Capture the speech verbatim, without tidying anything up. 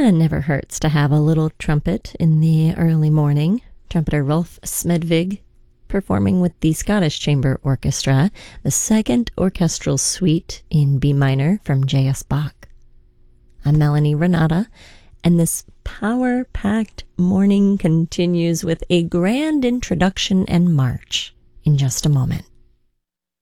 it never hurts to have a little trumpet in the early morning. Trumpeter Rolf Smedvig performing with the Scottish Chamber Orchestra, the second orchestral suite in B minor from J S Bach. I'm Melanie Renata, and this power-packed morning continues with a grand introduction and march in just a moment.